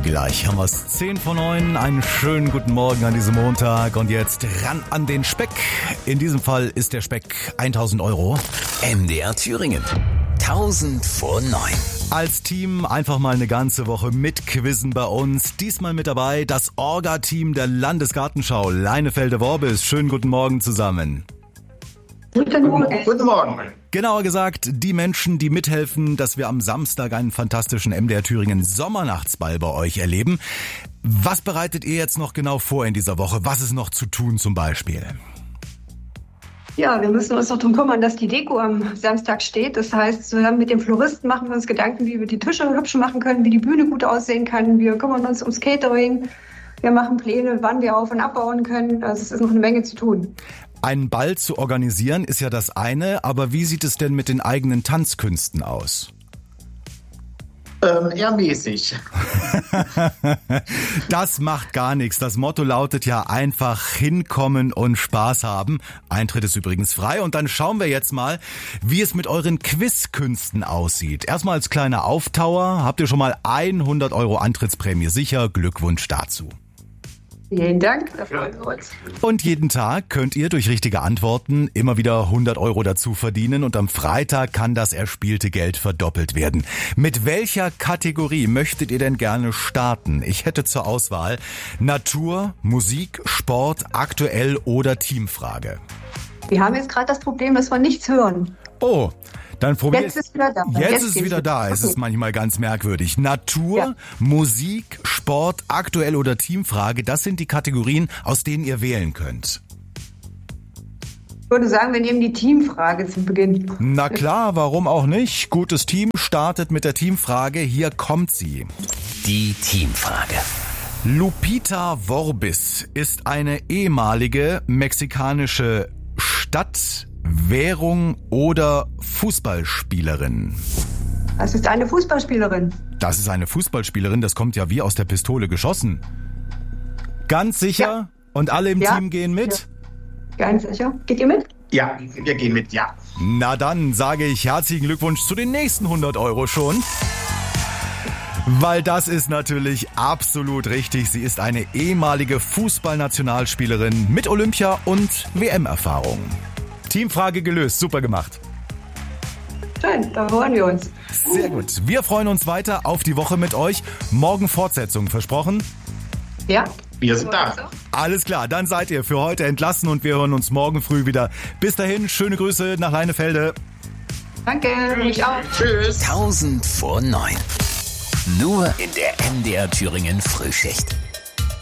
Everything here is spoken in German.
Gleich haben wir es 10 vor 9. Einen schönen guten Morgen an diesem Montag. Und jetzt ran an den Speck. In diesem Fall ist der Speck 1.000 Euro. MDR Thüringen. 1000 vor 9. Als Team einfach mal eine ganze Woche mit Quizzen bei uns. Diesmal mit dabei das Orga-Team der Landesgartenschau Leinefelde-Worbis. Schönen guten Morgen zusammen. Guten Morgen. Guten Morgen. Genauer gesagt, die Menschen, die mithelfen, dass wir am Samstag einen fantastischen MDR Thüringen Sommernachtsball bei euch erleben. Was bereitet ihr jetzt noch genau vor in dieser Woche? Was ist noch zu tun zum Beispiel? Ja, wir müssen uns noch darum kümmern, dass die Deko am Samstag steht. Das heißt, zusammen mit dem Floristen machen wir uns Gedanken, wie wir die Tische hübsch machen können, wie die Bühne gut aussehen kann. Wir kümmern uns ums Catering. Wir machen Pläne, wann wir auf- und abbauen können. Also es ist noch eine Menge zu tun. Einen Ball zu organisieren ist ja das eine, aber wie sieht es denn mit den eigenen Tanzkünsten aus? Eher mäßig. Das macht gar nichts. Das Motto lautet ja einfach hinkommen und Spaß haben. Eintritt ist übrigens frei. Und dann schauen wir jetzt mal, wie es mit euren Quizkünsten aussieht. Erstmal als kleiner Auftauer. Habt ihr schon mal 100 Euro Antrittsprämie sicher? Glückwunsch dazu. Vielen Dank, da freuen wir uns. Und jeden Tag könnt ihr durch richtige Antworten immer wieder 100 Euro dazu verdienen und am Freitag kann das erspielte Geld verdoppelt werden. Mit welcher Kategorie möchtet ihr denn gerne starten? Ich hätte zur Auswahl Natur, Musik, Sport, aktuell oder Teamfrage. Wir haben jetzt gerade das Problem, dass wir nichts hören. Oh, dann probiert. Jetzt ist es wieder da. Jetzt ist es geht's wieder da. Es Okay. ist manchmal ganz merkwürdig. Natur, Ja. Musik, Sport, aktuell oder Teamfrage, das sind die Kategorien, aus denen ihr wählen könnt. Ich würde sagen, wir nehmen die Teamfrage zum Beginn. Na klar, warum auch nicht? Gutes Team startet mit der Teamfrage. Hier kommt sie. Die Teamfrage. Lupita Worbis ist eine ehemalige mexikanische Stadt, Währung oder Fußballspielerin. Das ist eine Fußballspielerin. Das ist eine Fußballspielerin, das kommt ja wie aus der Pistole geschossen. Ganz sicher? Ja. Und alle im Ja. Team gehen mit? Ganz sicher. Geht ihr mit? Ja, wir gehen mit, ja. Na dann sage ich herzlichen Glückwunsch zu den nächsten 100 Euro schon. Weil das ist natürlich absolut richtig. Sie ist eine ehemalige Fußballnationalspielerin mit Olympia- und WM-Erfahrung. Teamfrage gelöst, super gemacht. Schön, da freuen wir uns. Sehr gut. Wir freuen uns weiter auf die Woche mit euch. Morgen Fortsetzung, versprochen? Ja? Wir sind da. Alles klar, dann seid ihr für heute entlassen und wir hören uns morgen früh wieder. Bis dahin, schöne Grüße nach Leinefelde. Danke, mich auch. Tschüss. 1000 vor 9. Nur in der MDR Thüringen Frühschicht.